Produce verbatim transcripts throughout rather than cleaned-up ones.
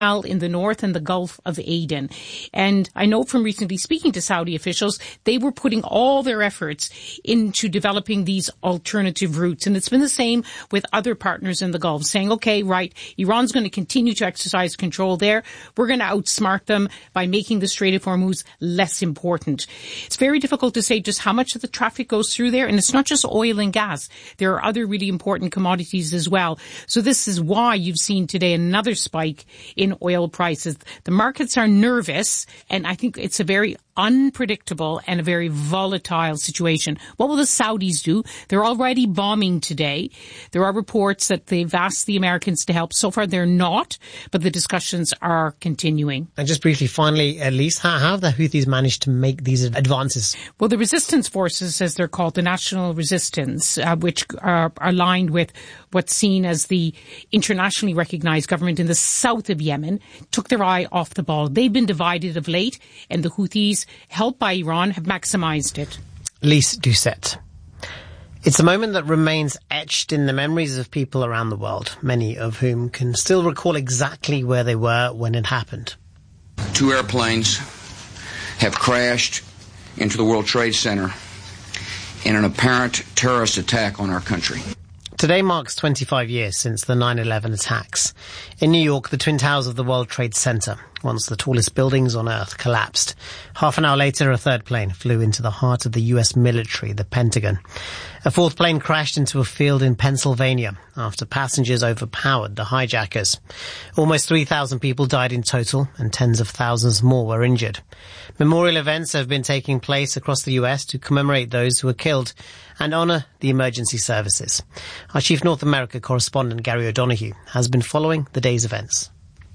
in the north and the Gulf of Aden. And I know from recently speaking to Saudi officials, they were putting all their efforts into developing these alternative routes. And it's been the same with other partners in the Gulf, saying, okay, right, Iran's going to continue to exercise control there. We're going to outsmart them by making the Strait of Hormuz less important. It's very difficult to say just how much of the traffic goes through there. And it's not just oil and gas. There are other really important commodities as well. So this is why you've seen today another spike in oil prices. The markets are nervous, and I think it's a very unpredictable and a very volatile situation. What will the Saudis do? They're already bombing today. There are reports that they've asked the Americans to help. So far, they're not, but the discussions are continuing. And just briefly, finally, Elise, how have the Houthis managed to make these advances? Well, the resistance forces, as they're called, the National Resistance, uh, which are aligned with what's seen as the internationally recognized government in the south of Yemen, took their eye off the ball. They've been divided of late, and the Houthis, helped by Iran, have maximized it. Lise Doucette. It's a moment that remains etched in the memories of people around the world, many of whom can still recall exactly where they were when it happened. Two airplanes have crashed into the World Trade Center in an apparent terrorist attack on our country. Today marks twenty-five years since the nine eleven attacks. In New York, the Twin Towers of the World Trade Center, once the tallest buildings on Earth, collapsed. Half an hour later, a third plane flew into the heart of the U S military, the Pentagon. A fourth plane crashed into a field in Pennsylvania after passengers overpowered the hijackers. Almost three thousand people died in total, and tens of thousands more were injured. Memorial events have been taking place across the U S to commemorate those who were killed and honour the emergency services. Our Chief North America correspondent, Gary O'Donoghue, has been following the day's events.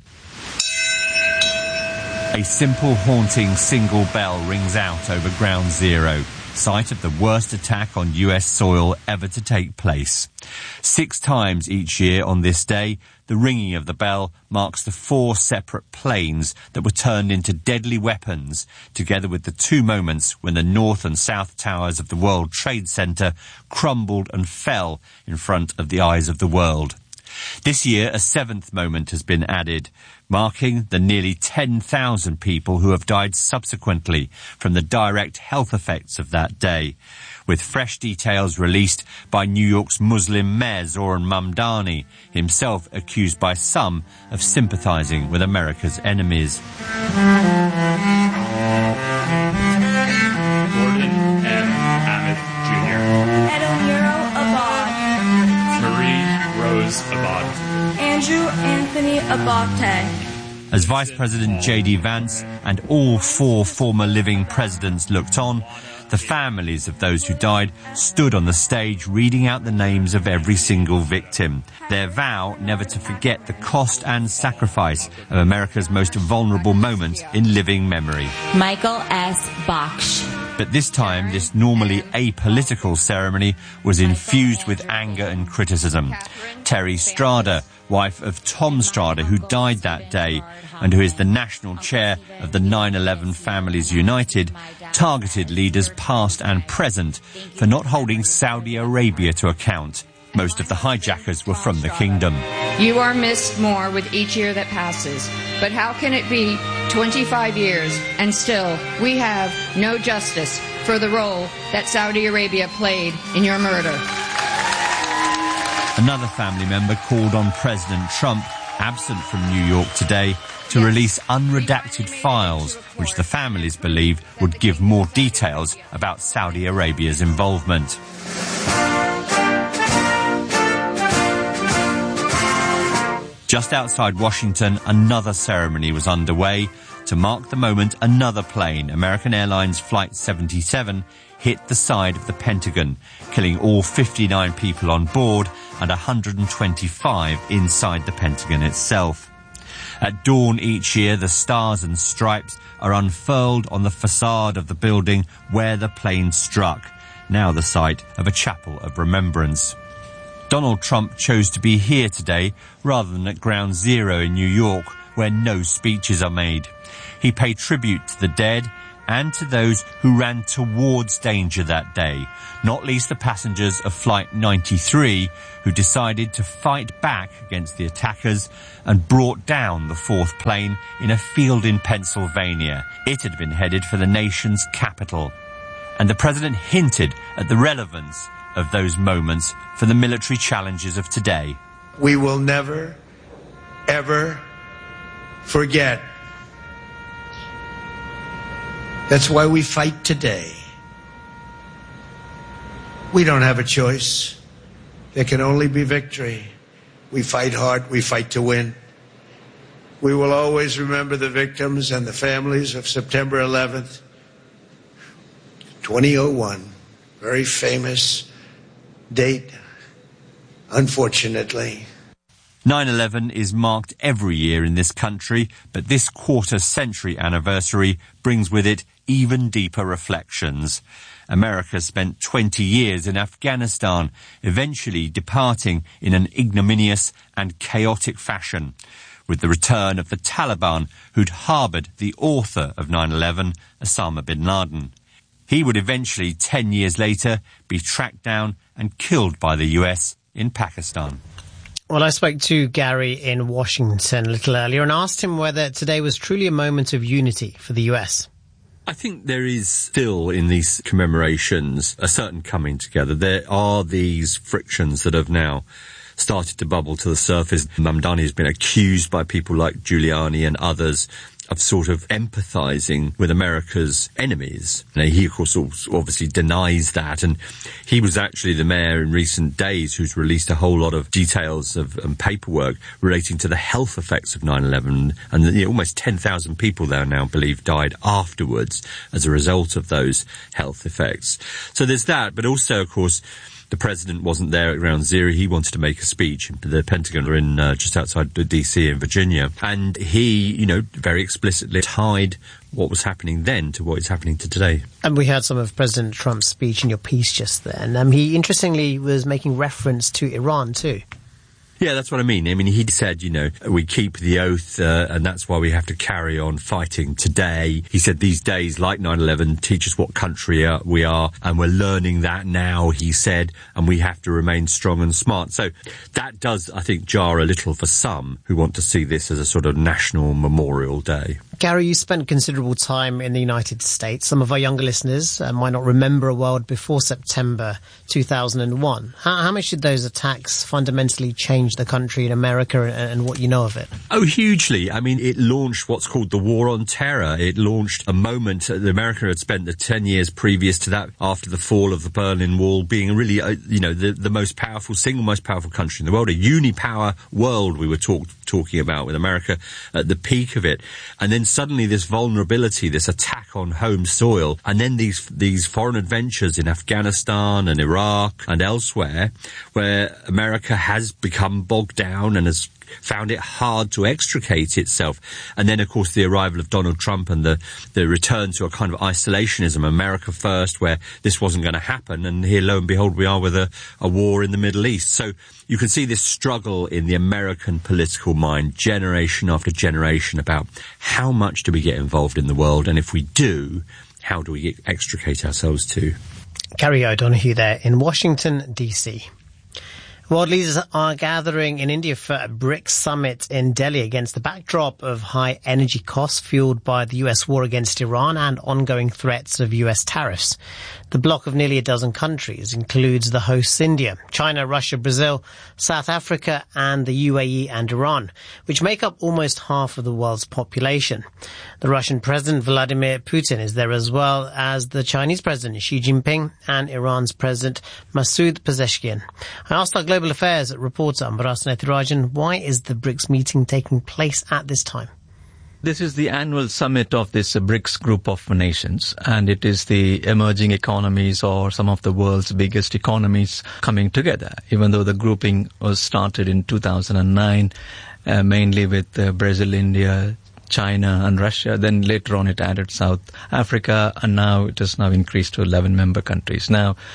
A simple, haunting single bell rings out over Ground Zero, site of the worst attack on U S soil ever to take place. Six times each year on this day, the ringing of the bell marks the four separate planes that were turned into deadly weapons, together with the two moments when the north and south towers of the World Trade Center crumbled and fell in front of the eyes of the world. This year, a seventh moment has been added, marking the nearly ten thousand people who have died subsequently from the direct health effects of that day, with fresh details released by New York's Muslim mayor Zoran Mamdani, himself accused by some of sympathizing with America's enemies. Gordon M. Ahmed Junior Edomiro Abad. Marie Rose Abad. Andrew Anthony Abate. As Vice President J D Vance and all four former living presidents looked on, the families of those who died stood on the stage reading out the names of every single victim, their vow never to forget the cost and sacrifice of America's most vulnerable moment in living memory. Michael S. Baksh. But this time, this normally apolitical ceremony was infused with anger and criticism. Terry Strada, wife of Tom Strada, who died that day, and who is the national chair of the nine eleven Families United, targeted leaders past and present for not holding Saudi Arabia to account. Most of the hijackers were from the kingdom. You are missed more with each year that passes. But how can it be twenty-five years and still we have no justice for the role that Saudi Arabia played in your murder? Another family member called on President Trump, absent from New York today, to release unredacted files, which the families believe would give more details about Saudi Arabia's involvement. Just outside Washington, another ceremony was underway. To mark the moment, another plane, American Airlines Flight seventy-seven, hit the side of the Pentagon, killing all fifty-nine people on board and one hundred twenty-five inside the Pentagon itself. At dawn each year, the stars and stripes are unfurled on the facade of the building where the plane struck, now the site of a chapel of remembrance. Donald Trump chose to be here today rather than at Ground Zero in New York, where no speeches are made. He paid tribute to the dead, and to those who ran towards danger that day, not least the passengers of Flight ninety-three, who decided to fight back against the attackers and brought down the fourth plane in a field in Pennsylvania. It had been headed for the nation's capital. And the president hinted at the relevance of those moments for the military challenges of today. We will never, ever forget. That's why we fight today. We don't have a choice. There can only be victory. We fight hard. We fight to win. We will always remember the victims and the families of September eleventh, twenty oh one. Very famous date, unfortunately. nine eleven is marked every year in this country, but this quarter-century anniversary brings with it even deeper reflections. America spent twenty years in Afghanistan, eventually departing in an ignominious and chaotic fashion, with the return of the Taliban, who'd harboured the author of nine eleven, Osama bin Laden. He would eventually, ten years later, be tracked down and killed by the U S in Pakistan. Well, I spoke to Gary in Washington a little earlier and asked him whether today was truly a moment of unity for the U S. I think there is still, in these commemorations, a certain coming together. There are these frictions that have now started to bubble to the surface. Mamdani has been accused by people like Giuliani and others of sort of empathising with America's enemies. Now, he, of course, obviously denies that, and he was actually the mayor in recent days who's released a whole lot of details of and paperwork relating to the health effects of nine eleven, and you know, almost ten thousand people there now believe died afterwards as a result of those health effects. So there's that, but also, of course, the president wasn't there at Ground Zero. He wanted to make a speech. The Pentagon were in uh, just outside D C in Virginia. And he, you know, very explicitly tied what was happening then to what is happening to today. And we heard some of President Trump's speech in your piece just then. Um, he, interestingly, was making reference to Iran, too. Yeah, that's what I mean. I mean, he said, you know, we keep the oath, uh, and that's why we have to carry on fighting today. He said these days, like nine eleven, teach us what country uh, we are, and we're learning that now, he said, and we have to remain strong and smart. So that does, I think, jar a little for some who want to see this as a sort of national memorial day. Gary, you spent considerable time in the United States. Some of our younger listeners uh, might not remember a world before September two thousand one. How, how much did those attacks fundamentally change the country in America and, and what you know of it? Oh, hugely. I mean, it launched what's called the War on Terror. It launched a moment that America had spent the ten years previous to that, after the fall of the Berlin Wall, being really, uh, you know, the, the most powerful, single most powerful country in the world, a unipower world we were talk, talking about, with America at the peak of it. And then suddenly this vulnerability, this attack on home soil, and then these these foreign adventures in Afghanistan and Iraq and elsewhere, where America has become bogged down and has found it hard to extricate itself. And then, of course, the arrival of Donald Trump and the, the return to a kind of isolationism, America first, where this wasn't going to happen. And here, lo and behold, we are with a, a war in the Middle East. So you can see this struggle in the American political mind, generation after generation, about how much do we get involved in the world? And if we do, how do we extricate ourselves too? Gary O'Donoghue there in Washington, D C. World leaders are gathering in India for a BRICS summit in Delhi against the backdrop of high energy costs fueled by the U S war against Iran and ongoing threats of U S tariffs. The bloc of nearly a dozen countries includes the hosts India, China, Russia, Brazil, South Africa, and the U A E and Iran, which make up almost half of the world's population. The Russian President Vladimir Putin is there, as well as the Chinese President Xi Jinping and Iran's President Masoud Pezeshkian. I asked our Global Affairs reporter Ambaras Nethirajan, why is the BRICS meeting taking place at this time? This is the annual summit of this uh, BRICS group of nations, and it is the emerging economies or some of the world's biggest economies coming together, even though the grouping was started in two thousand nine, uh, mainly with uh, Brazil, India, China and Russia. Then later on it added South Africa, and now it has now increased to eleven member countries. Now,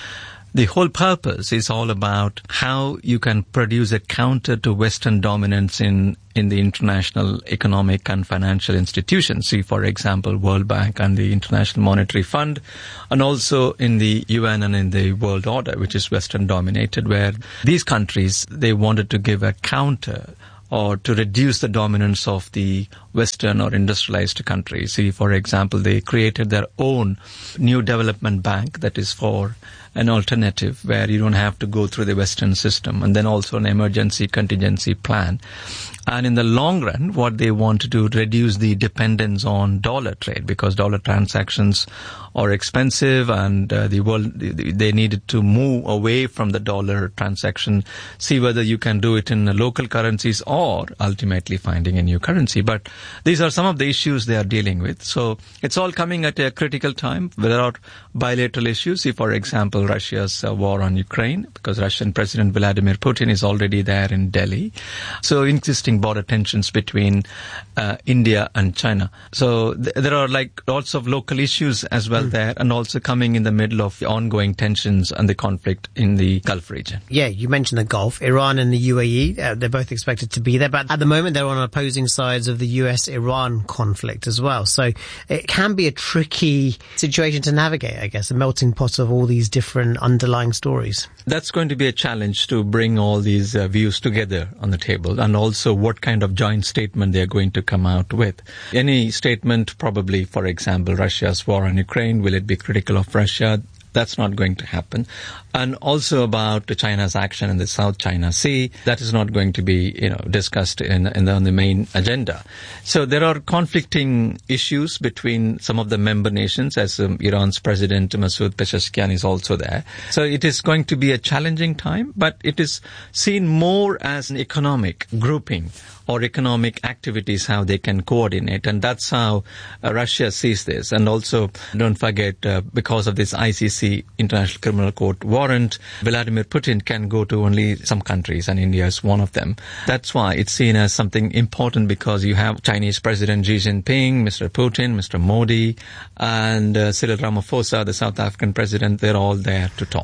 The whole purpose is all about how you can produce a counter to Western dominance in, in the international economic and financial institutions. See, for example, World Bank and the International Monetary Fund, and also in the U N and in the world order, which is Western dominated, where these countries, they wanted to give a counter or to reduce the dominance of the Western or industrialized countries. See, for example, they created their own new development bank that is for an alternative where you don't have to go through the Western system, and then also an emergency contingency plan. And in the long run, what they want to do, reduce the dependence on dollar trade, because dollar transactions are expensive, and uh, the world, they needed to move away from the dollar transaction, see whether you can do it in local currencies or ultimately finding a new currency. But these are some of the issues they are dealing with. So it's all coming at a critical time. There are bilateral issues. See, for example, Russia's uh, war on Ukraine, because Russian President Vladimir Putin is already there in Delhi. So existing border tensions between uh, India and China. So th- there are like lots of local issues as well mm. there, and also coming in the middle of the ongoing tensions and the conflict in the Gulf region. Yeah, you mentioned the Gulf. Iran and the U A E, uh, they're both expected to be there, but at the moment they're on opposing sides of the U S Iran conflict as well. So it can be a tricky situation to navigate, I guess, a melting pot of all these different underlying stories. That's going to be a challenge to bring all these uh, views together on the table, and also what kind of joint statement they're going to come out with. Any statement, probably, for example, Russia's war on Ukraine, will it be critical of Russia? That's not going to happen. And also about China's action in the South China Sea, that is not going to be, you know, discussed in, in the, on the main agenda. So there are conflicting issues between some of the member nations, as um, Iran's President Masoud Pezeshkian is also there. So it is going to be a challenging time, but it is seen more as an economic grouping or economic activities, how they can coordinate. And that's how uh, Russia sees this. And also, don't forget, uh, because of this I C C, International Criminal Court warrant, Vladimir Putin can go to only some countries, and India is one of them. That's why it's seen as something important, because you have Chinese President Xi Jinping, Mister Putin, Mister Modi, and uh, Cyril Ramaphosa, the South African president. They're all there to talk.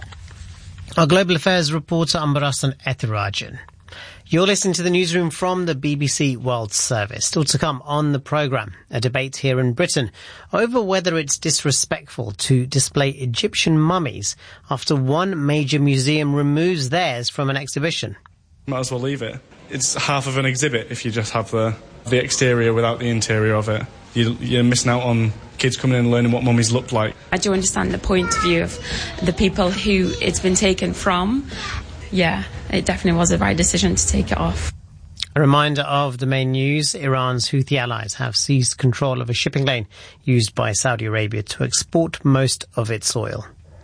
Our global affairs reporter, Ambarasan Ethirajan. You're listening to the newsroom from the B B C World Service. Still to come on the programme, a debate here in Britain over whether it's disrespectful to display Egyptian mummies after one major museum removes theirs from an exhibition. Might as well leave it. It's half of an exhibit if you just have the, the exterior without the interior of it. You, you're missing out on kids coming in and learning what mummies look like. I do understand the point of view of the people who it's been taken from. Yeah, it definitely was the right decision to take it off. A reminder of the main news. Iran's Houthi allies have seized control of a shipping lane used by Saudi Arabia to export most of its oil.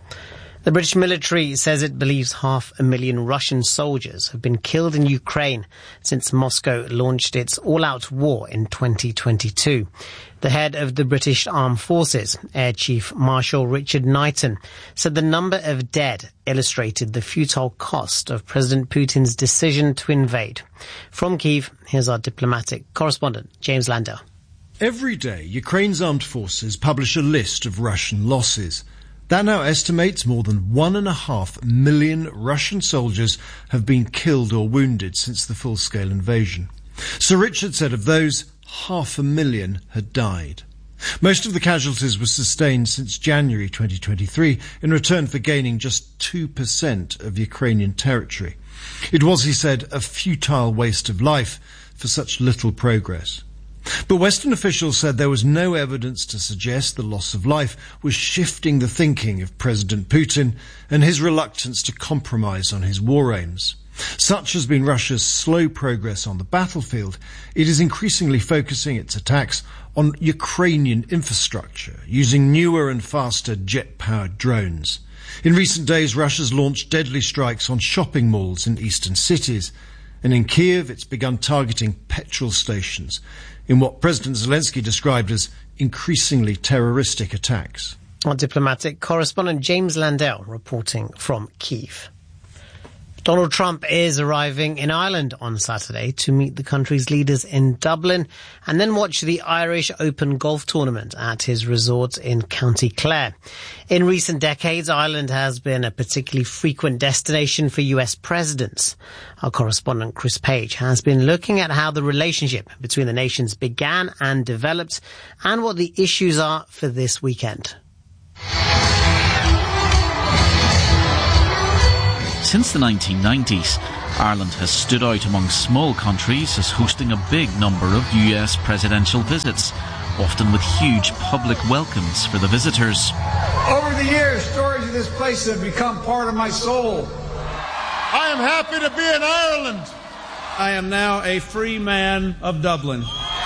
The British military says it believes half a million Russian soldiers have been killed in Ukraine since Moscow launched its all-out war in twenty twenty-two. The head of the British Armed Forces, Air Chief Marshal Richard Knighton, said the number of dead illustrated the futile cost of President Putin's decision to invade. From Kyiv, here's our diplomatic correspondent, James Landau. Every day, Ukraine's armed forces publish a list of Russian losses. That now estimates more than one and a half million Russian soldiers have been killed or wounded since the full-scale invasion. Sir Richard said of those, half a million had died. Most of the casualties were sustained since January twenty twenty-three in return for gaining just two percent of Ukrainian territory. It was, he said, a futile waste of life for such little progress. But Western officials said there was no evidence to suggest the loss of life was shifting the thinking of President Putin and his reluctance to compromise on his war aims. Such has been Russia's slow progress on the battlefield. It is increasingly focusing its attacks on Ukrainian infrastructure, using newer and faster jet-powered drones. In recent days, Russia's launched deadly strikes on shopping malls in eastern cities. And in Kiev, it's begun targeting petrol stations in what President Zelensky described as increasingly terroristic attacks. Our diplomatic correspondent James Landau reporting from Kyiv. Donald Trump is arriving in Ireland on Saturday to meet the country's leaders in Dublin and then watch the Irish Open golf tournament at his resort in County Clare. In recent decades, Ireland has been a particularly frequent destination for U S presidents. Our correspondent Chris Page has been looking at how the relationship between the nations began and developed and what the issues are for this weekend. Since the nineteen nineties, Ireland has stood out among small countries as hosting a big number of U S presidential visits, often with huge public welcomes for the visitors. Over the years, stories of this place have become part of my soul. I am happy to be in Ireland. I am now a free man of Dublin.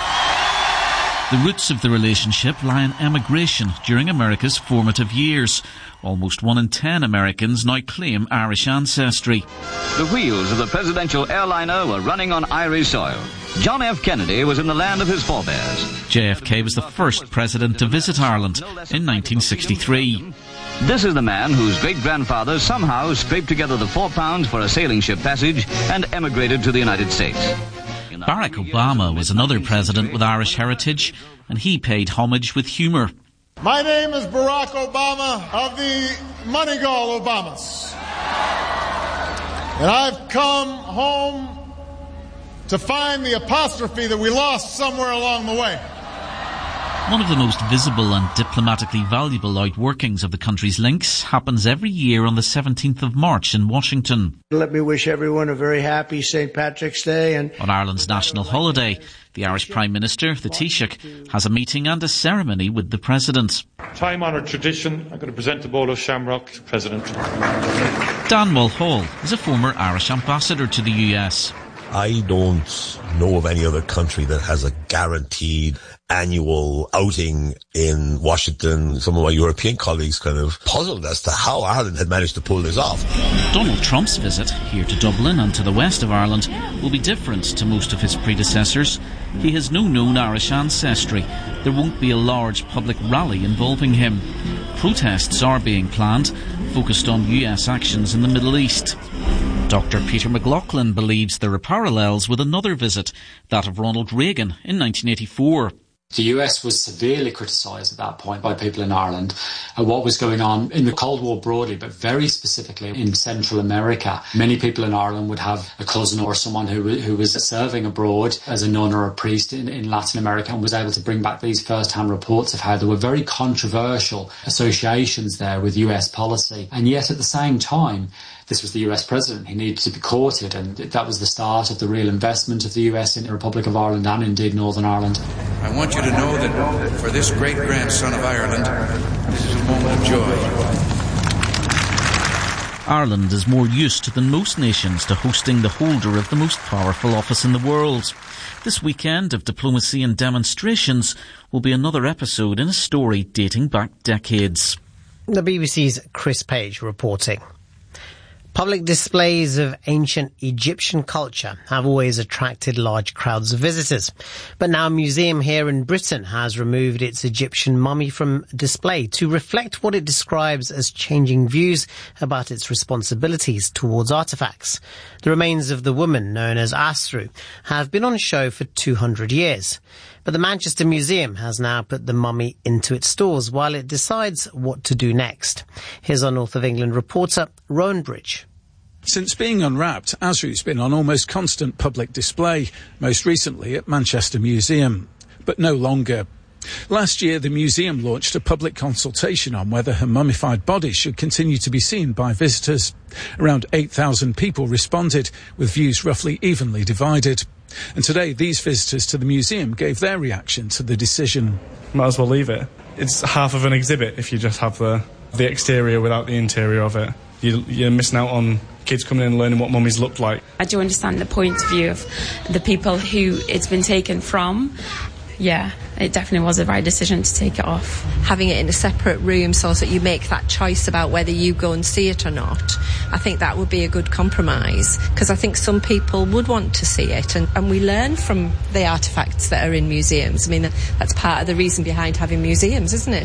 The roots of the relationship lie in emigration during America's formative years. Almost one in ten Americans now claim Irish ancestry. The wheels of the presidential airliner were running on Irish soil. John F. Kennedy was in the land of his forebears. J F K was the first president to visit Ireland in nineteen sixty-three. This is the man whose great-grandfather somehow scraped together the four pounds for a sailing ship passage and emigrated to the United States. Barack Obama was another president with Irish heritage, and he paid homage with humour. My name is Barack Obama of the Moneygall Obamas. And I've come home to find the apostrophe that we lost somewhere along the way. One of the most visible and diplomatically valuable outworkings of the country's links happens every year on the seventeenth of March in Washington. Let me wish everyone a very happy Saint Patrick's Day. And on Ireland's national holiday, the Irish Prime Minister, the Taoiseach, has a meeting and a ceremony with the President. Time-honoured tradition, I'm going to present the bowl of shamrock to the President. Dan Mulhall is a former Irish ambassador to the U S. I don't know of any other country that has a guaranteed annual outing in Washington. Some of my European colleagues kind of puzzled as to how Ireland had managed to pull this off. Donald Trump's visit here to Dublin and to the west of Ireland will be different to most of his predecessors. He has no known Irish ancestry. There won't be a large public rally involving him. Protests are being planned, focused on U S actions in the Middle East. Doctor Peter McLaughlin believes there are parallels with another visit, that of Ronald Reagan in nineteen eighty-four. The U S was severely criticised at that point by people in Ireland at what was going on in the Cold War broadly, but very specifically in Central America. Many people in Ireland would have a cousin or someone who, who was serving abroad as a nun or a priest in, in Latin America and was able to bring back these first-hand reports of how there were very controversial associations there with U S policy. And yet at the same time, this was the U S president. He needed to be courted, and that was the start of the real investment of the U S in the Republic of Ireland and indeed Northern Ireland. I want you to know that for this great-grandson of Ireland, this is a moment of joy. Ireland is more used than most nations to hosting the holder of the most powerful office in the world. This weekend of diplomacy and demonstrations will be another episode in a story dating back decades. The B B C's Chris Page reporting. Public displays of ancient Egyptian culture have always attracted large crowds of visitors. But now a museum here in Britain has removed its Egyptian mummy from display to reflect what it describes as changing views about its responsibilities towards artefacts. The remains of the woman known as Asru have been on show for two hundred years. But the Manchester Museum has now put the mummy into its stores while it decides what to do next. Here's our North of England reporter, Rowan Bridge. Since being unwrapped, Asru's been on almost constant public display, most recently at Manchester Museum, but no longer. Last year, the museum launched a public consultation on whether her mummified body should continue to be seen by visitors. Around eight thousand people responded, with views roughly evenly divided. And today, these visitors to the museum gave their reaction to the decision. Might as well leave it. It's half of an exhibit if you just have the, the exterior without the interior of it. You, you're missing out on kids coming in and learning what mummies looked like. I do understand the point of view of the people who it's been taken from. Yeah, it definitely was a right decision to take it off. Having it in a separate room so that you make that choice about whether you go and see it or not, I think that would be a good compromise, because I think some people would want to see it, and, and we learn from the artefacts that are in museums. I mean, that's part of the reason behind having museums, isn't it?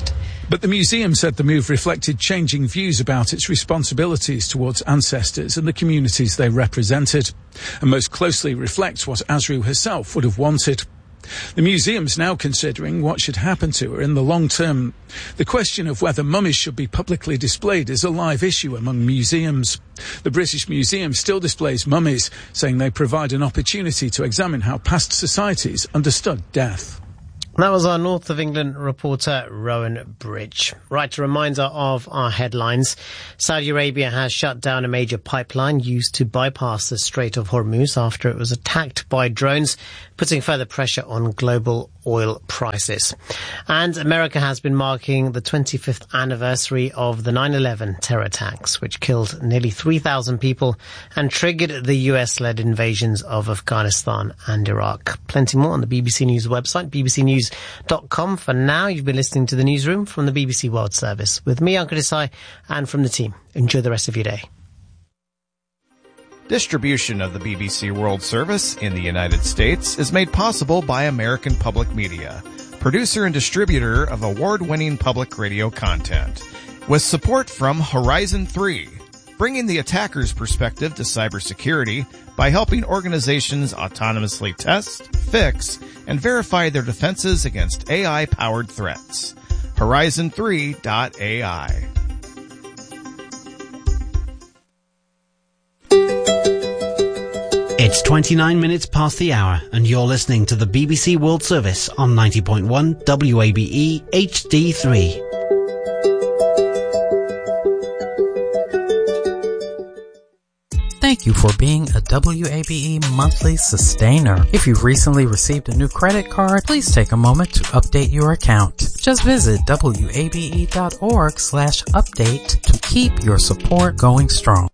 But the museum said the move reflected changing views about its responsibilities towards ancestors and the communities they represented, and most closely reflects what Asru herself would have wanted. The museum's now considering what should happen to her in the long term. The question of whether mummies should be publicly displayed is a live issue among museums. The British Museum still displays mummies, saying they provide an opportunity to examine how past societies understood death. That was our North of England reporter, Rowan Bridge. Right, a reminder of our headlines. Saudi Arabia has shut down a major pipeline used to bypass the Strait of Hormuz after it was attacked by drones, putting further pressure on global oil prices. And America has been marking the twenty-fifth anniversary of the nine eleven terror attacks, which killed nearly three thousand people and triggered the U S-led invasions of Afghanistan and Iraq. Plenty more on the B B C News website, b b c news dot com. For now, you've been listening to the newsroom from the B B C World Service with me, Uncle Desai, and from the team. Enjoy the rest of your day. Distribution of the B B C World Service in the United States is made possible by American Public Media, producer and distributor of award-winning public radio content, with support from Horizon three, bringing the attacker's perspective to cybersecurity by helping organizations autonomously test, fix, and verify their defenses against A I-powered threats. Horizon three dot A I. It's twenty-nine minutes past the hour, and you're listening to the B B C World Service on ninety point one W A B E H D three. Thank you for being a W A B E monthly sustainer. If you've recently received a new credit card, please take a moment to update your account. Just visit W A B E dot org slash update to keep your support going strong.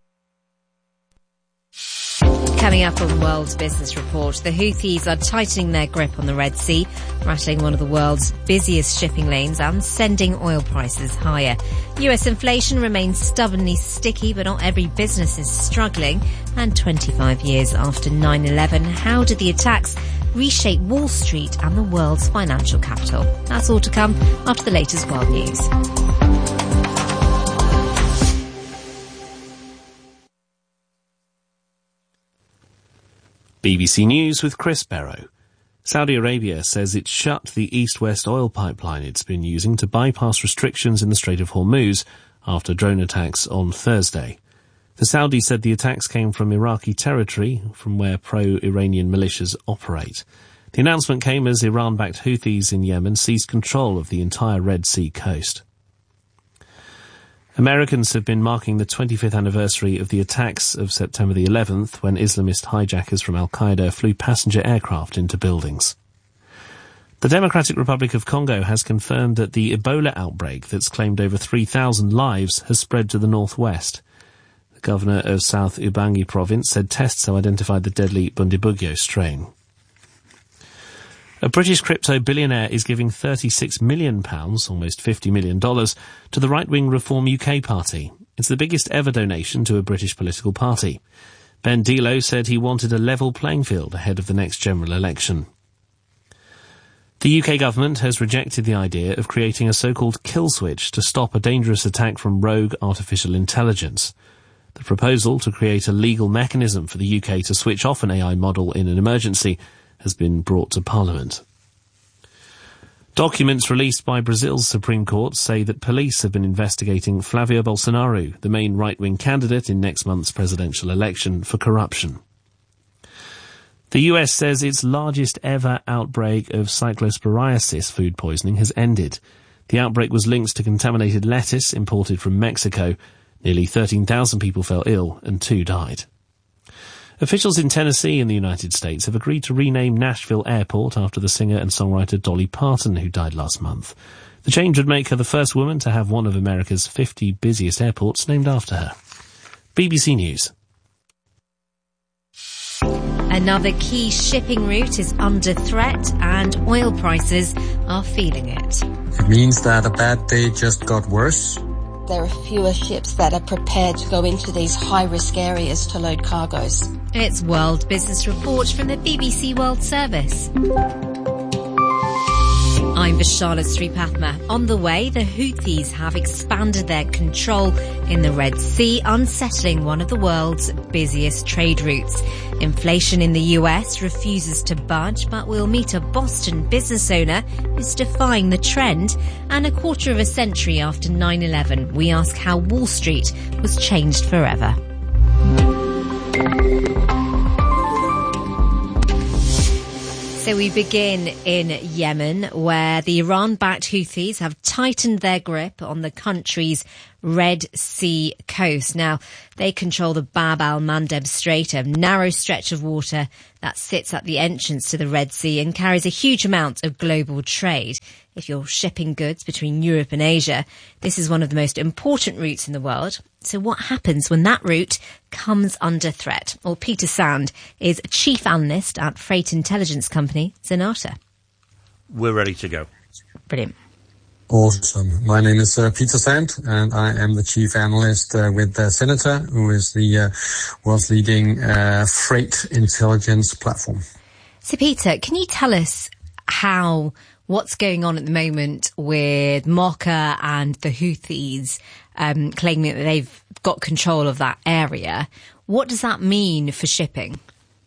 Coming up on World Business Report, the Houthis are tightening their grip on the Red Sea, rattling one of the world's busiest shipping lanes and sending oil prices higher. U S inflation remains stubbornly sticky, but not every business is struggling. And twenty-five years after nine eleven, how did the attacks reshape Wall Street and the world's financial capital? That's all to come after the latest world news. B B C News with Chris Barrow. Saudi Arabia says it shut the east-west oil pipeline it's been using to bypass restrictions in the Strait of Hormuz after drone attacks on Thursday. The Saudis said the attacks came from Iraqi territory, from where pro-Iranian militias operate. The announcement came as Iran-backed Houthis in Yemen seized control of the entire Red Sea coast. Americans have been marking the twenty-fifth anniversary of the attacks of September the eleventh, when Islamist hijackers from Al-Qaeda flew passenger aircraft into buildings. The Democratic Republic of Congo has confirmed that the Ebola outbreak that's claimed over three thousand lives has spread to the northwest. The governor of South Ubangi province said tests have identified the deadly Bundibugyo strain. A British crypto billionaire is giving thirty-six million pounds, almost fifty million dollars, to the right-wing Reform U K party. It's the biggest ever donation to a British political party. Ben Delo said he wanted a level playing field ahead of the next general election. The U K government has rejected the idea of creating a so-called kill switch to stop a dangerous attack from rogue artificial intelligence. The proposal to create a legal mechanism for the U K to switch off an A I model in an emergency has been brought to Parliament. Documents released by Brazil's Supreme Court say that police have been investigating Flavio Bolsonaro, the main right-wing candidate in next month's presidential election, for corruption. The U S says its largest ever outbreak of cyclosporiasis food poisoning has ended. The outbreak was linked to contaminated lettuce imported from Mexico. Nearly thirteen thousand people fell ill and two died. Officials in Tennessee in the United States have agreed to rename Nashville Airport after the singer and songwriter Dolly Parton, who died last month. The change would make her the first woman to have one of America's fifty busiest airports named after her. B B C News. Another key shipping route is under threat and oil prices are feeling it. It means that a bad day just got worse. There are fewer ships that are prepared to go into these high-risk areas to load cargoes. It's World Business Report from the B B C World Service. I'm Vishala Sripathma. On the way, the Houthis have expanded their control in the Red Sea, unsettling one of the world's busiest trade routes. Inflation in the U S refuses to budge, but we'll meet a Boston business owner who's defying the trend. And a quarter of a century after nine eleven, we ask how Wall Street was changed forever. So we begin in Yemen, where the Iran-backed Houthis have tightened their grip on the country's Red Sea coast. Now, they control the Bab al-Mandeb Strait, a narrow stretch of water that sits at the entrance to the Red Sea and carries a huge amount of global trade. If you're shipping goods between Europe and Asia, this is one of the most important routes in the world. So what happens when that route comes under threat? Well, Peter Sand is chief analyst at freight intelligence company Xenata. We're ready to go. Brilliant. Awesome. My name is uh, Peter Sand, and I am the chief analyst uh, with uh, Xenata, who is the uh, world's leading uh, freight intelligence platform. So, Peter, can you tell us how what's going on at the moment with Mocha and the Houthis um, claiming that they've got control of that area? What does that mean for shipping?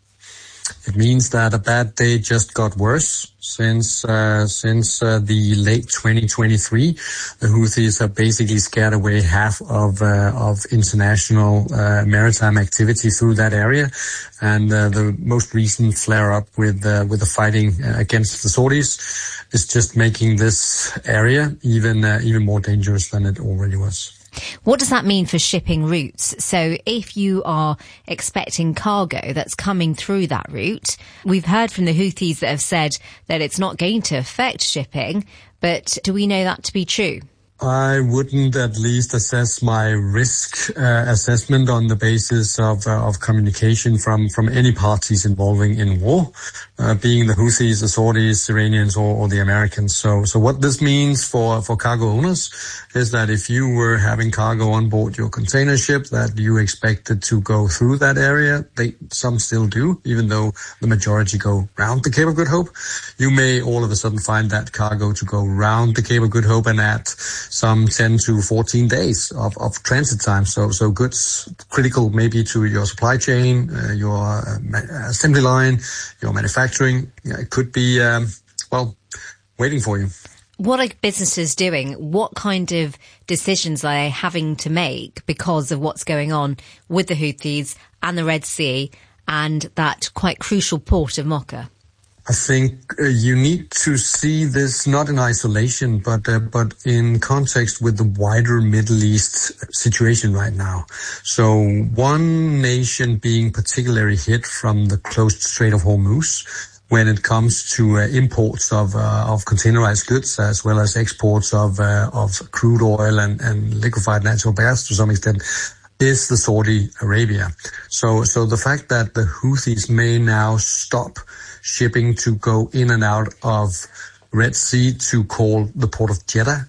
It means that a bad day just got worse since uh, since uh, the late twenty twenty-three. The Houthis have basically scared away half of uh, of international uh, maritime activity through that area, and uh, the most recent flare up with uh, with the fighting uh, against the Saudis is just making this area even uh, even more dangerous than it already was. What does that mean for shipping routes? So if you are expecting cargo that's coming through that route, we've heard from the Houthis that have said that it's not going to affect shipping, but do we know that to be true? I wouldn't at least assess my risk uh, assessment on the basis of uh, of communication from, from any parties involving in war, uh, being the Houthis, the Saudis, Iranians, or, or the Americans. So so what this means for, for cargo owners is that if you were having cargo on board your container ship that you expected to go through that area, they some still do, even though the majority go round the Cape of Good Hope, you may all of a sudden find that cargo to go round the Cape of Good Hope and at some ten to fourteen days of, of transit time. So, so goods critical maybe to your supply chain, uh, your uh, assembly line, your manufacturing. Yeah, it could be, um, well, waiting for you. What are businesses doing? What kind of decisions are they having to make because of what's going on with the Houthis and the Red Sea and that quite crucial port of Mocha? I think uh, you need to see this not in isolation, but uh, but in context with the wider Middle East situation right now. So one nation being particularly hit from the closed Strait of Hormuz when it comes to uh, imports of uh, of containerized goods as well as exports of uh, of crude oil and, and liquefied natural gas to some extent is the Saudi Arabia. So so the fact that the Houthis may now stop shipping to go in and out of Red Sea to call the port of Jeddah,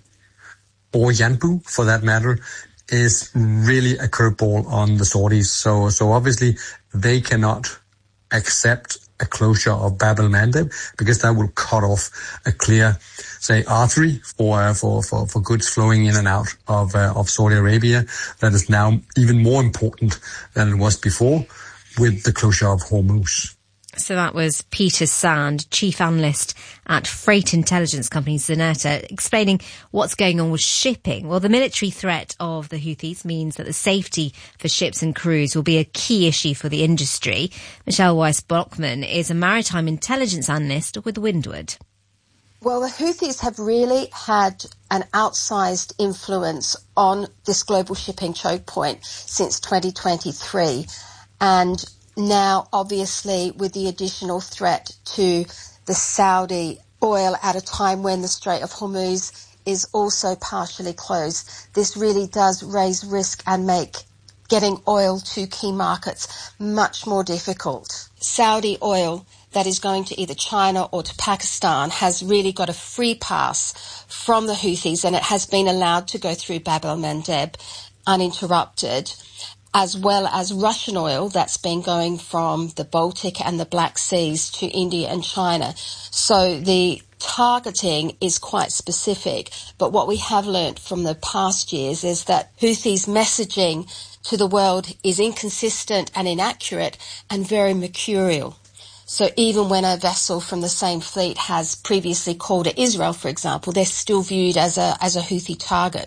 or Yanbu for that matter, is really a curveball on the Saudis. So, so obviously they cannot accept a closure of Bab al-Mandeb because that will cut off a clear, say, artery for uh, for, for for goods flowing in and out of uh, of Saudi Arabia. That is now even more important than it was before with the closure of Hormuz. So that was Peter Sand, chief analyst at freight intelligence company Xenata, explaining what's going on with shipping. Well, the military threat of the Houthis means that the safety for ships and crews will be a key issue for the industry. Michelle Weiss-Blockman is a maritime intelligence analyst with Windward. Well, the Houthis have really had an outsized influence on this global shipping choke point since twenty twenty-three. And now, obviously, with the additional threat to the Saudi oil at a time when the Strait of Hormuz is also partially closed, this really does raise risk and make getting oil to key markets much more difficult. Saudi oil that is going to either China or to Pakistan has really got a free pass from the Houthis, and it has been allowed to go through Bab al-Mandeb uninterrupted, as well as Russian oil that's been going from the Baltic and the Black Seas to India and China. So the targeting is quite specific. But what we have learnt from the past years is that Houthis' messaging to the world is inconsistent and inaccurate and very mercurial. So even when a vessel from the same fleet has previously called at Israel, for example, they're still viewed as a as a Houthi target.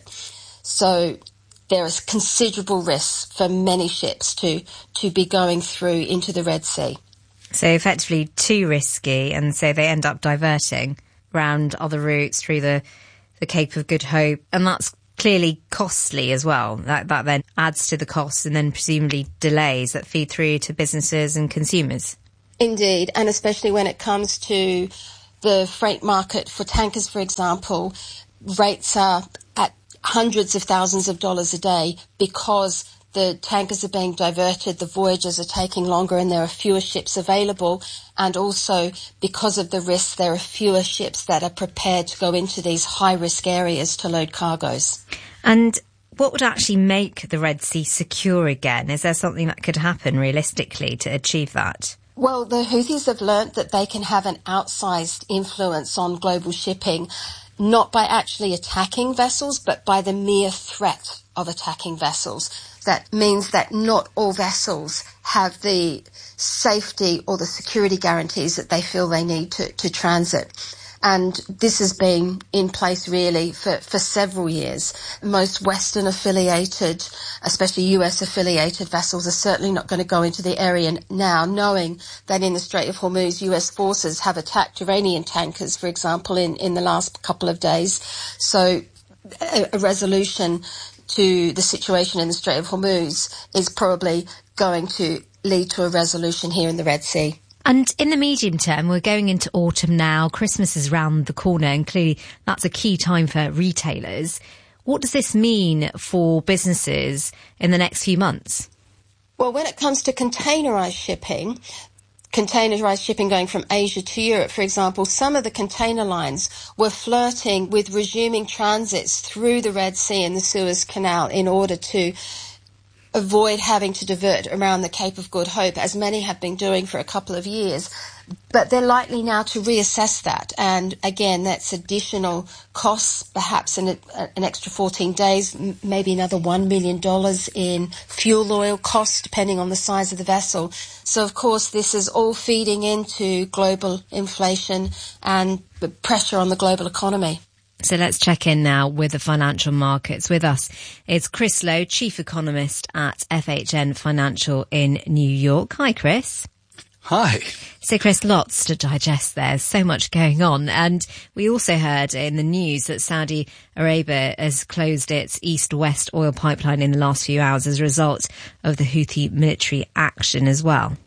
So there is considerable risk for many ships to, to be going through into the Red Sea. So effectively too risky, and so they end up diverting round other routes through the, the Cape of Good Hope, and that's clearly costly as well. That, that then adds to the costs and then presumably delays that feed through to businesses and consumers. Indeed, and especially when it comes to the freight market for tankers, for example, rates are at hundreds of thousands of dollars a day because the tankers are being diverted, the voyages are taking longer and there are fewer ships available, and also because of the risks there are fewer ships that are prepared to go into these high-risk areas to load cargoes. And what would actually make the Red Sea secure again? Is there something that could happen realistically to achieve that? Well, the Houthis have learnt that they can have an outsized influence on global shipping, not by actually attacking vessels, but by the mere threat of attacking vessels. That means that not all vessels have the safety or the security guarantees that they feel they need to, to transit. And this has been in place really for, for several years. Most Western affiliated, especially U S affiliated vessels are certainly not going to go into the area now, knowing that in the Strait of Hormuz, U S forces have attacked Iranian tankers, for example, in, in the last couple of days. So a, a resolution to the situation in the Strait of Hormuz is probably going to lead to a resolution here in the Red Sea. And in the medium term, we're going into autumn now, Christmas is round the corner, and clearly that's a key time for retailers. What does this mean for businesses in the next few months? Well, when it comes to containerised shipping, containerised shipping going from Asia to Europe, for example, some of the container lines were flirting with resuming transits through the Red Sea and the Suez Canal in order to avoid having to divert around the Cape of Good Hope, as many have been doing for a couple of years. But they're likely now to reassess that. And again, that's additional costs, perhaps an, an extra fourteen days, maybe another one million dollars in fuel oil costs, depending on the size of the vessel. So, of course, this is all feeding into global inflation and the pressure on the global economy. So let's check in now with the financial markets. With us is Chris Lowe, Chief Economist at F H N Financial in New York. Hi, Chris. Hi. So, Chris, lots to digest there. So much going on. And we also heard in the news that Saudi Arabia has closed its east-west oil pipeline in the last few hours as a result of the Houthi military action as well.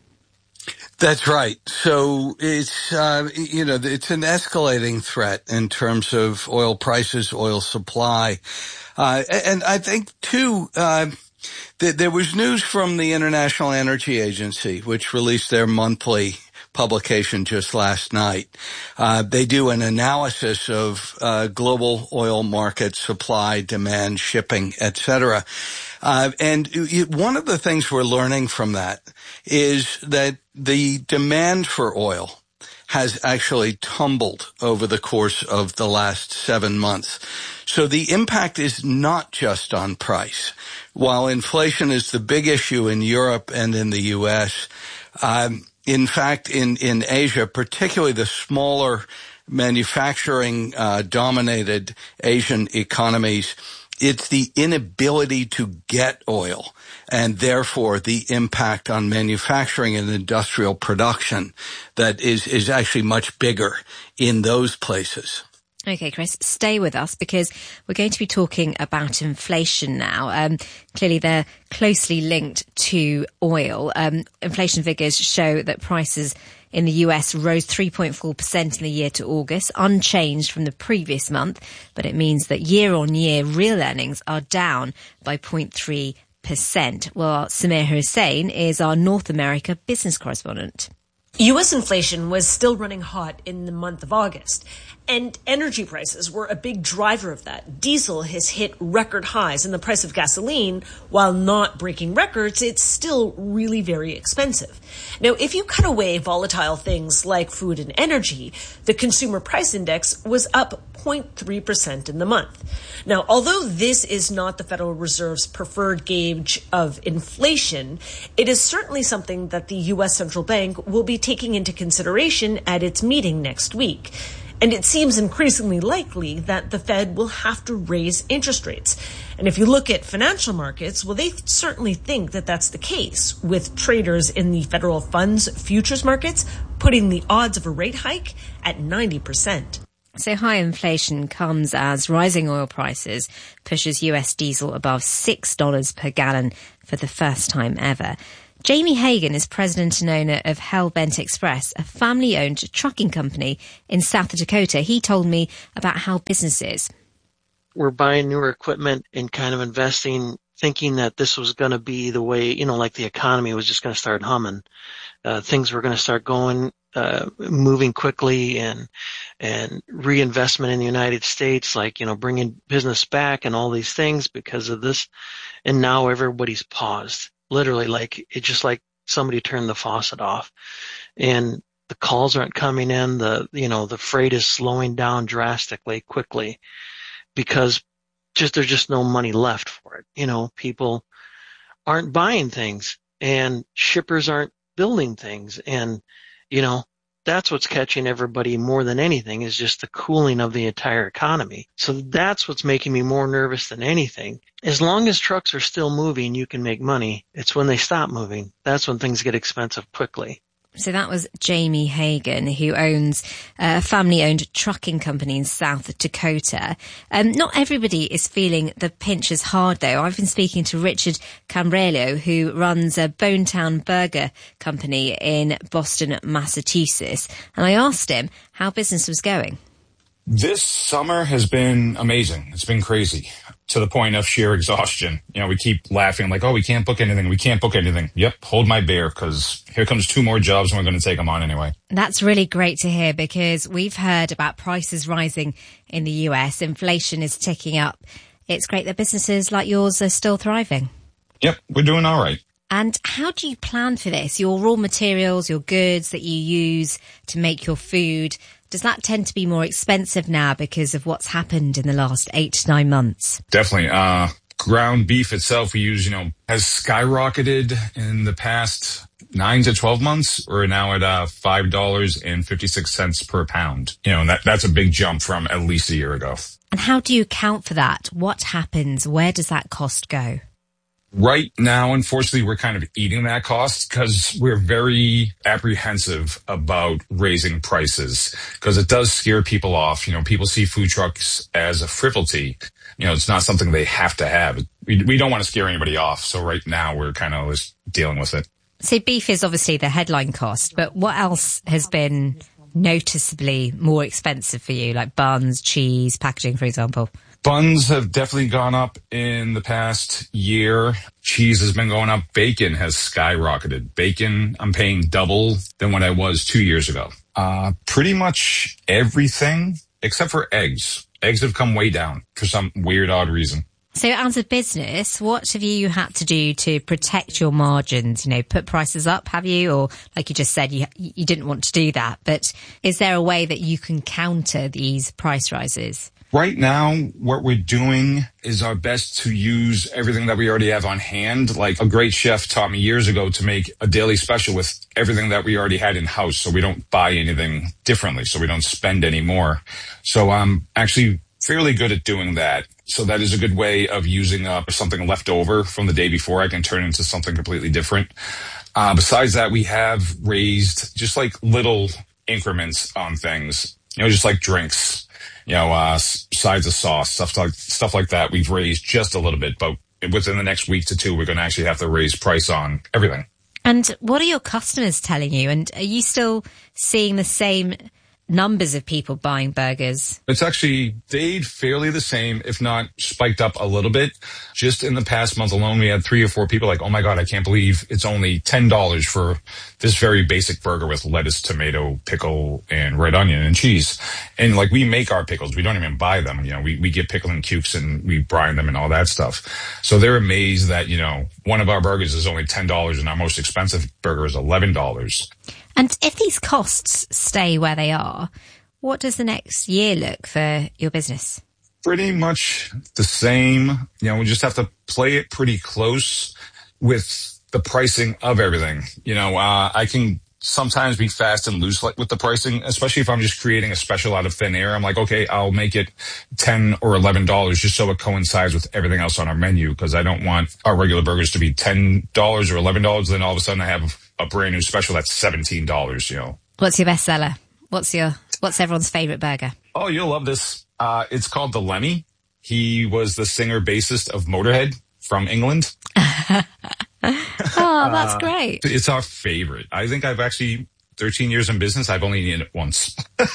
That's right. So it's, uh, you know, it's an escalating threat in terms of oil prices, oil supply. Uh, and I think, too, uh, th- there was news from the International Energy Agency, which released their monthly publication just last night. Uh, they do an analysis of uh, global oil market supply, demand, shipping, et cetera. Uh, and one of the things we're learning from that is that the demand for oil has actually tumbled over the course of the last seven months. So the impact is not just on price. While inflation is the big issue in Europe and in the U S, um, in fact, in, in Asia, particularly the smaller manufacturing uh, dominated Asian economies, it's the inability to get oil and therefore the impact on manufacturing and industrial production that is, is actually much bigger in those places. Okay, Chris, stay with us because we're going to be talking about inflation now. Um, clearly, they're closely linked to oil. Um, inflation figures show that prices in the U S rose three point four percent in the year to August, unchanged from the previous month, but it means that year-on-year real earnings are down by zero point three percent. Well, Samir Hussain is our North America business correspondent. U S inflation was still running hot in the month of August, And energy prices were a big driver of that. Diesel has hit record highs, and the price of gasoline, while not breaking records, it's still really very expensive. Now, if you cut away volatile things like food and energy, the consumer price index was up zero point three percent in the month. Now, although this is not the Federal Reserve's preferred gauge of inflation, it is certainly something that the U S Central Bank will be taking into consideration at its meeting next week. And it seems increasingly likely that the Fed will have to raise interest rates. And if you look at financial markets, well, they certainly think that that's the case, with traders in the federal funds futures markets putting the odds of a rate hike at ninety percent. So high inflation comes as rising oil prices pushes U S diesel above six dollars per gallon for the first time ever. Jamie Hagan is president and owner of Hellbent Express, a family-owned trucking company in South Dakota. He told me about how business is. We're buying newer equipment and kind of investing, thinking that this was going to be the way, you know, like the economy was just going to start humming. Uh, things were going to start going, uh, moving quickly, and, and reinvestment in the United States, like, you know, bringing business back and all these things because of this. And now everybody's paused. Literally, like, it's just like somebody turned the faucet off, and the calls aren't coming in. The, you know, the freight is slowing down drastically, quickly, because just, there's just no money left for it. You know, people aren't buying things, and shippers aren't building things. And, you know, that's what's catching everybody more than anything, is just the cooling of the entire economy. So that's what's making me more nervous than anything. As long as trucks are still moving, you can make money. It's when they stop moving, that's when things get expensive quickly. So that was Jamie Hagan, who owns a family-owned trucking company in South Dakota. Um, not everybody is feeling the pinch as hard, though. I've been speaking to Richard Cambrello, who runs a Bonetown Burger company in Boston, Massachusetts. And I asked him how business was going. This summer has been amazing. It's been crazy, to the point of sheer exhaustion. You know, we keep laughing like, oh, we can't book anything. We can't book anything. Yep, hold my beer, because here comes two more jobs and we're going to take them on anyway. That's really great to hear, because we've heard about prices rising in the U S. Inflation is ticking up. It's great that businesses like yours are still thriving. Yep, we're doing all right. And how do you plan for this? Your raw materials, your goods that you use to make your food, does that tend to be more expensive now because of what's happened in the last eight to nine months? Definitely. Uh, ground beef itself, we use, you know, has skyrocketed in the past nine to twelve months. We're now at uh, five dollars and fifty-six cents per pound. You know, and that, that's a big jump from at least a year ago. And how do you account for that? What happens? Where does that cost go? Right now, unfortunately, we're kind of eating that cost because we're very apprehensive about raising prices, because it does scare people off. You know, people see food trucks as a frivolity. You know, it's not something they have to have. We, we don't want to scare anybody off. So right now, we're kind of just dealing with it. So beef is obviously the headline cost, but what else has been noticeably more expensive for you, like buns, cheese, packaging, for example? Buns have definitely gone up in the past year. Cheese has been going up. Bacon has skyrocketed. Bacon, I'm paying double than what I was two years ago. Uh, pretty much everything except for eggs. Eggs have come way down for some weird, odd reason. So as a business, what have you had to do to protect your margins? You know, put prices up, have you? Or like you just said, you you didn't want to do that. But is there a way that you can counter these price rises? Right now, what we're doing is our best to use everything that we already have on hand. Like a great chef taught me years ago to make a daily special with everything that we already had in house, so we don't buy anything differently, so we don't spend any more. So I'm actually fairly good at doing that. So that is a good way of using up something left over from the day before. I can turn into something completely different. Uh, besides that, we have raised just like little increments on things, you know, just like drinks. You know, uh, sides of sauce, stuff like stuff like that. We've raised just a little bit, but within the next week to two, we're going to actually have to raise price on everything. And what are your customers telling you? And are you still seeing the same numbers of people buying burgers? It's actually stayed fairly the same, if not spiked up a little bit. Just in the past month alone, we had three or four people like, oh my God, I can't believe it's only ten dollars for this very basic burger with lettuce, tomato, pickle, and red onion and cheese. And like, we make our pickles. We don't even buy them. You know, we, we get pickle and cukes and we brine them and all that stuff. So they're amazed that, you know, one of our burgers is only ten dollars and our most expensive burger is eleven dollars. And if these costs stay where they are, what does the next year look for your business? Pretty much the same. You know, we just have to play it pretty close with the pricing of everything. You know, uh, I can sometimes be fast and loose like with the pricing, especially if I'm just creating a special out of thin air. I'm like, okay, I'll make it ten or eleven dollars just so it coincides with everything else on our menu, because I don't want our regular burgers to be ten dollars or eleven dollars. Then all of a sudden I have a brand new special that's seventeen dollars, you know. What's your bestseller? What's your, what's everyone's favorite burger? Oh, you'll love this. Uh, it's called the Lemmy. He was the singer bassist of Motorhead from England. Oh, that's uh, great. It's our favorite. I think I've actually, thirteen years in business, I've only eaten it once.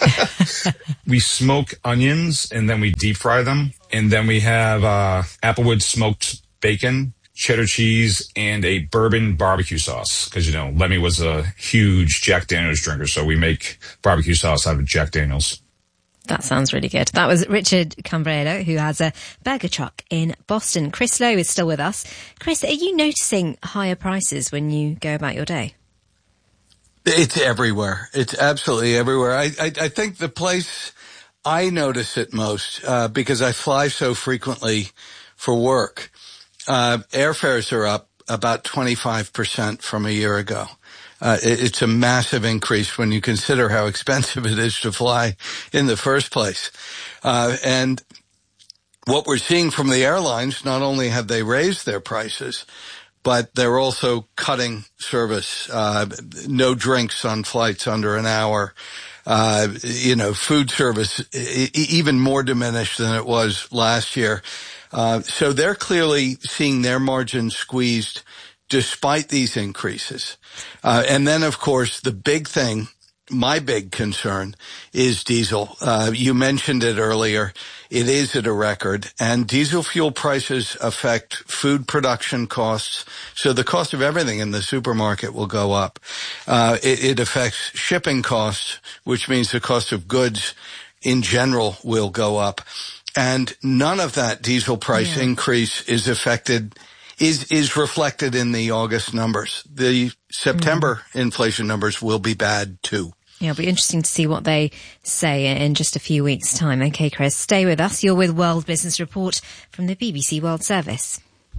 We smoke onions and then we deep fry them. And then we have uh, Applewood smoked bacon, cheddar cheese, and a bourbon barbecue sauce. Because, you know, Lemmy was a huge Jack Daniels drinker, so we make barbecue sauce out of Jack Daniels. That sounds really good. That was Richard Cambrello, who has a burger truck in Boston. Chris Lowe is still with us. Chris, are you noticing higher prices when you go about your day? It's everywhere. It's absolutely everywhere. I, I, I think the place I notice it most, uh, because I fly so frequently for work, uh, airfares are up about twenty-five percent from a year ago. Uh, it, it's a massive increase when you consider how expensive it is to fly in the first place. Uh, and what we're seeing from the airlines, not only have they raised their prices, but they're also cutting service. Uh, no drinks on flights under an hour. Uh, you know, food service e- even more diminished than it was last year. Uh, so they're clearly seeing their margins squeezed despite these increases. Uh, and then, of course, the big thing, my big concern, is diesel. Uh, you mentioned it earlier. It is at a record, and diesel fuel prices affect food production costs. So the cost of everything in the supermarket will go up. Uh, it, it affects shipping costs, which means the cost of goods in general will go up. And none of that diesel price yeah. increase is affected is is reflected in the August numbers. The September mm. inflation numbers will be bad too. Yeah, it'll be interesting to see what they say in just a few weeks' time. Okay, Chris, stay with us. You're with World Business Report from the B B C World Service.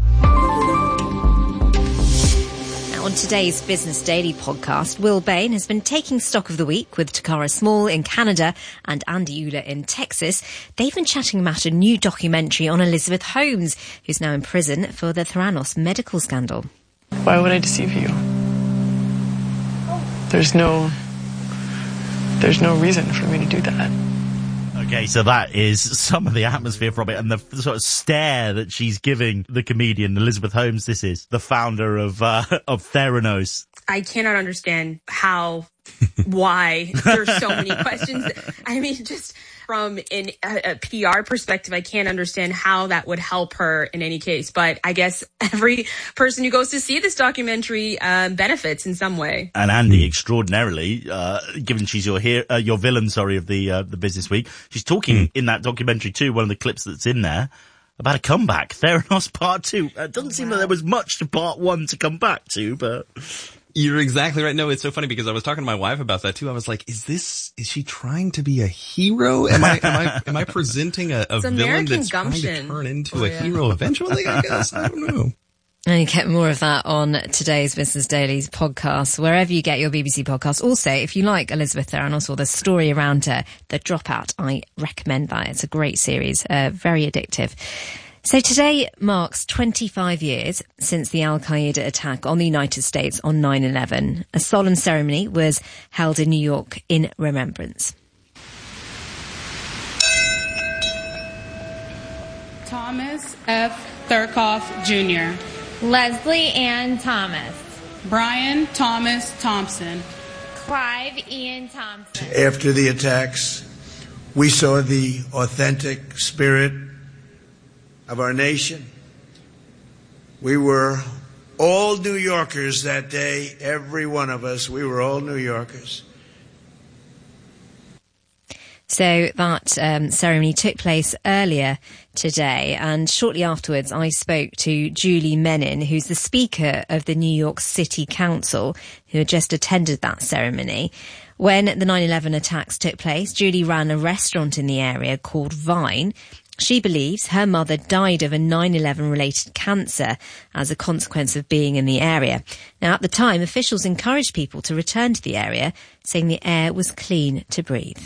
On today's Business Daily podcast, Will Bain has been taking stock of the week with Takara Small in Canada and Andy Uhler in Texas. They've been chatting about a new documentary on Elizabeth Holmes, who's now in prison for the Theranos medical scandal. Why would I deceive you? There's no, there's no reason for me to do that. Okay, so that is some of the atmosphere from it, and the sort of stare that she's giving the comedian Elizabeth Holmes. This is the founder of uh, of Theranos. I cannot understand how, why there's so many questions. I mean, just from an, a, a P R perspective, I can't understand how that would help her in any case. But I guess every person who goes to see this documentary um, benefits in some way. And Andy, extraordinarily, uh, given she's your hero, uh, your villain, sorry, of the uh, the Business Week, she's talking mm. in that documentary too. One of the clips that's in there about a comeback, Theranos Part Two. It doesn't seem like there was much to Part One to come back to, but. You're exactly right. No, it's so funny because I was talking to my wife about that too. I was like, is this, is she trying to be a hero? Am I, am I, am I presenting a, a villain American that's gumption. trying to turn into oh, a yeah. hero eventually, I guess? I don't know. And you get more of that on today's Business Daily's podcast, wherever you get your B B C podcast. Also, if you like Elizabeth Theranos or the story around her, The Dropout, I recommend that. It's a great series, uh, very addictive. So today marks twenty-five years since the Al-Qaeda attack on the United States on nine eleven. A solemn ceremony was held in New York in remembrance. Thomas F. Thurkoff, Junior Leslie Ann Thomas. Brian Thomas Thompson. Clive Ian Thompson. After the attacks, we saw the authentic spirit of our nation. We were all New Yorkers that day, every one of us. We were all New Yorkers. So that um, ceremony took place earlier today, and shortly afterwards I spoke to Julie Menin, who's the Speaker of the New York City Council, who had just attended that ceremony. When the nine eleven attacks took place, Julie ran a restaurant in the area called Vine. She believes her mother died of a nine eleven related cancer as a consequence of being in the area. Now, at the time, officials encouraged people to return to the area, saying the air was clean to breathe.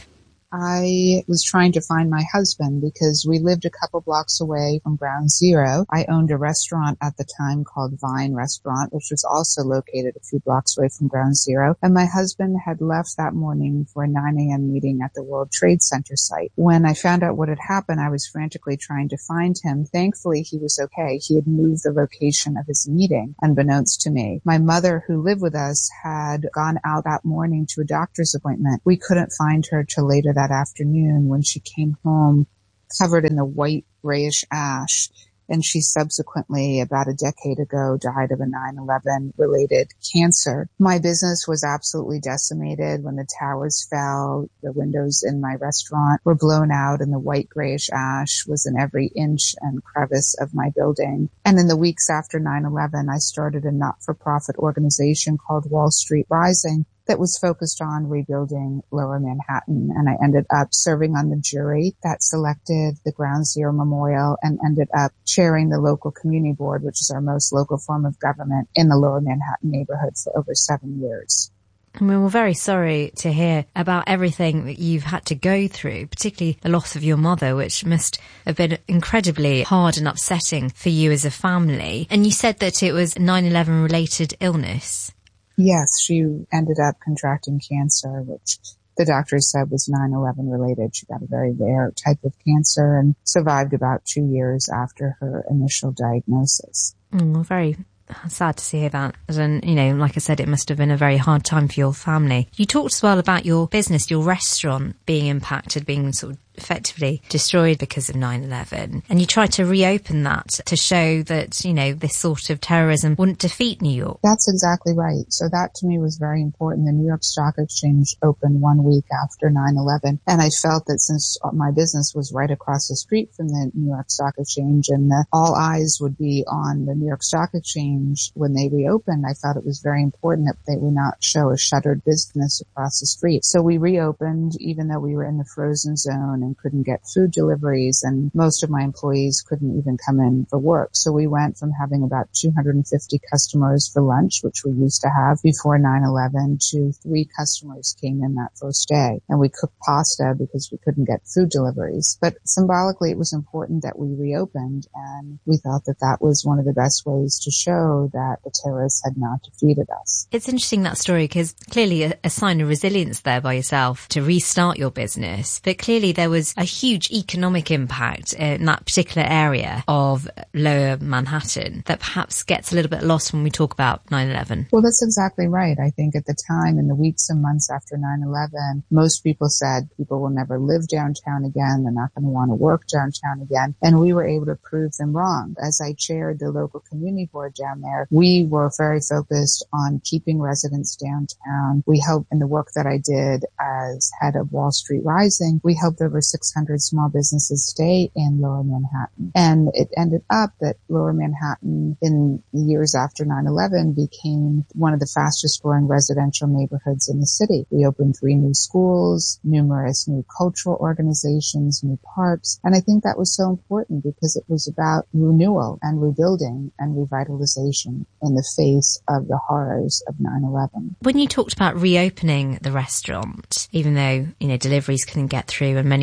I was trying to find my husband because we lived a couple blocks away from Ground Zero. I owned a restaurant at the time called Vine Restaurant, which was also located a few blocks away from Ground Zero. And my husband had left that morning for a nine a.m. meeting at the World Trade Center site. When I found out what had happened, I was frantically trying to find him. Thankfully, he was okay. He had moved the location of his meeting, unbeknownst to me. My mother, who lived with us, had gone out that morning to a doctor's appointment. We couldn't find her till later that afternoon when she came home covered in the white grayish ash, and she subsequently, about a decade ago, died of a nine eleven related cancer. My business was absolutely decimated when the towers fell. The windows in my restaurant were blown out, and the white grayish ash was in every inch and crevice of my building. And in the weeks after nine eleven, I started a not-for-profit organization called Wall Street Rising that was focused on rebuilding Lower Manhattan. And I ended up serving on the jury that selected the Ground Zero Memorial and ended up chairing the local community board, which is our most local form of government in the Lower Manhattan neighborhood, for over seven years. And we were very sorry to hear about everything that you've had to go through, particularly the loss of your mother, which must have been incredibly hard and upsetting for you as a family. And you said that it was nine eleven related illness. Yes, she ended up contracting cancer, which the doctors said was nine eleven related. She got a very rare type of cancer and survived about two years after her initial diagnosis. Mm, very sad to see that. And, you know, like I said, it must have been a very hard time for your family. You talked as well about your business, your restaurant being impacted, being sort of effectively destroyed because of nine eleven. And you tried to reopen that to show that, you know, this sort of terrorism wouldn't defeat New York. That's exactly right. So that to me was very important. The New York Stock Exchange opened one week after nine eleven. And I felt that since my business was right across the street from the New York Stock Exchange and the, all eyes would be on the New York Stock Exchange when they reopened, I felt it was very important that they would not show a shuttered business across the street. So we reopened even though we were in the frozen zone and couldn't get food deliveries, and most of my employees couldn't even come in for work. So we went from having about two hundred fifty customers for lunch, which we used to have before nine eleven, to three customers came in that first day. And we cooked pasta because we couldn't get food deliveries. But symbolically, it was important that we reopened, and we thought that that was one of the best ways to show that the terrorists had not defeated us. It's interesting, that story, because clearly a, a sign of resilience there by yourself to restart your business. But clearly there was a huge economic impact in that particular area of Lower Manhattan that perhaps gets a little bit lost when we talk about nine eleven. Well, that's exactly right. I think at the time, in the weeks and months after nine eleven, most people said people will never live downtown again. They're not going to want to work downtown again. And we were able to prove them wrong. As I chaired the local community board down there, we were very focused on keeping residents downtown. We helped, in the work that I did as head of Wall Street Rising, we helped over six hundred small businesses stay in Lower Manhattan. And it ended up that Lower Manhattan, in the years after nine eleven, became one of the fastest growing residential neighborhoods in the city. We opened three new schools, numerous new cultural organizations, new parks. And I think that was so important because it was about renewal and rebuilding and revitalization in the face of the horrors of nine eleven. When you talked about reopening the restaurant, even though, you know, deliveries couldn't get through and many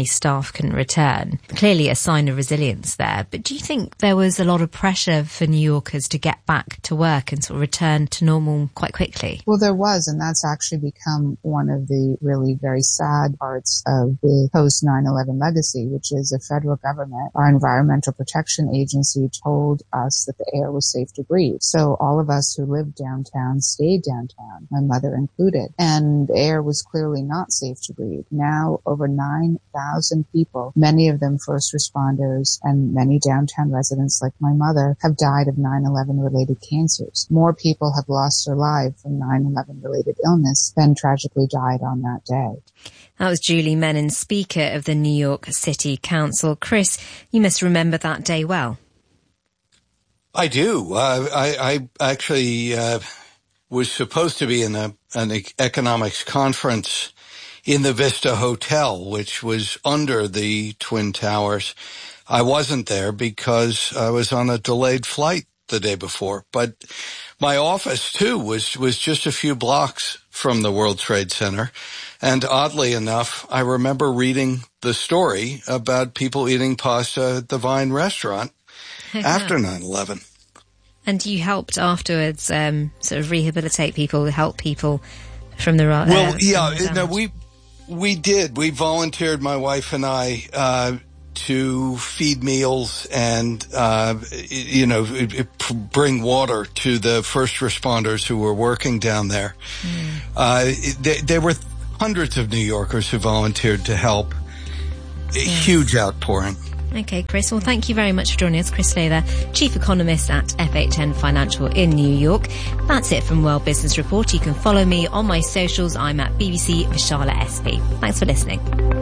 staff can return. Clearly a sign of resilience there. But do you think there was a lot of pressure for New Yorkers to get back to work and sort of return to normal quite quickly? Well, there was, and that's actually become one of the really very sad parts of the post nine eleven legacy, which is the federal government, our Environmental Protection Agency, told us that the air was safe to breathe. So all of us who lived downtown stayed downtown, my mother included, and the air was clearly not safe to breathe. Now over nine thousand people, many of them first responders and many downtown residents like my mother, have died of nine eleven related cancers. More people have lost their lives from nine eleven related illness than tragically died on that day. That was Julie Menin, Speaker of the New York City Council. Chris, you must remember that day well. I do. Uh, I, I actually uh, was supposed to be in a, an economics conference in the Vista Hotel, which was under the Twin Towers. I wasn't there because I was on a delayed flight the day before. But my office, too, was, was just a few blocks from the World Trade Center. And oddly enough, I remember reading the story about people eating pasta at the Vine restaurant after nine eleven. And you helped afterwards um, sort of rehabilitate people, help people from the... Uh, well, yeah, the no, we we did. We volunteered, my wife and I, uh, to feed meals and, uh, you know, it, it, bring water to the first responders who were working down there. Mm. Uh, it, they, there were hundreds of New Yorkers who volunteered to help. A yes. huge outpouring. Okay, Chris. Well, thank you very much for joining us. Chris Lather, Chief Economist at F H N Financial in New York. That's it from World Business Report. You can follow me on my socials. I'm at B B C Vishala S P. Thanks for listening.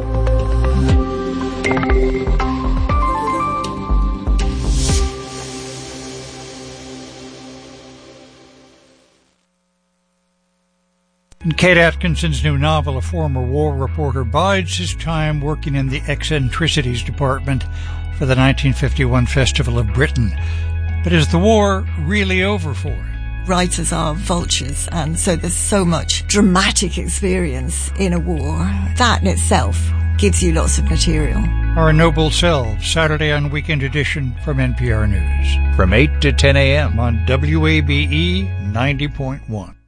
In Kate Atkinson's new novel, a former war reporter bides his time working in the eccentricities department for the nineteen fifty-one Festival of Britain. But is the war really over for him? Writers are vultures, and so there's so much dramatic experience in a war. That in itself gives you lots of material. Our Noble Selves, Saturday on Weekend Edition from N P R News. From eight to ten a.m. on W A B E ninety point one.